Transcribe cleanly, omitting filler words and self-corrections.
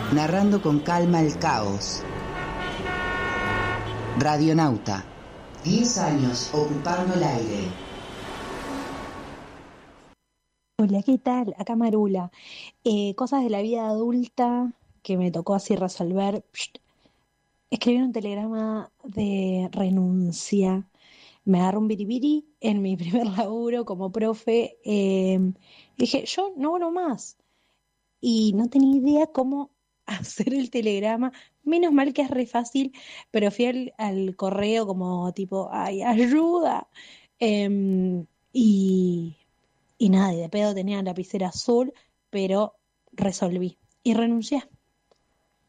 narrando con calma el caos. Radionauta, 10 años ocupando el aire. Hola, ¿qué tal? Acá Marula. Cosas de la vida adulta que me tocó así resolver. Escribir un telegrama de renuncia. Me agarró un biribiri en mi primer laburo como profe. Dije, yo no vuelvo más. Y no tenía idea cómo hacer el telegrama. Menos mal que es re fácil, pero fui al correo como tipo, ay, ayuda. Em, y, y nada, y de pedo tenía lapicera azul, pero resolví y renuncié.